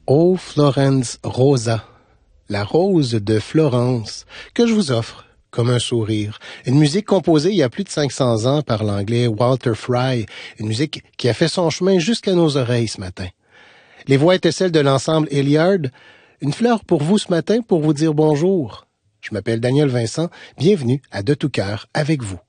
O Florens Rosa, la rose de Florence, que je vous offre comme un sourire. Une musique composée il y a plus de 500 ans par l'anglais Walter Fry, une musique qui a fait son chemin jusqu'à nos oreilles ce matin. Les voix étaient celles de l'ensemble Hilliard. Une fleur pour vous ce matin pour vous dire bonjour. Je m'appelle Daniel Vincent, bienvenue à De tout cœur avec vous.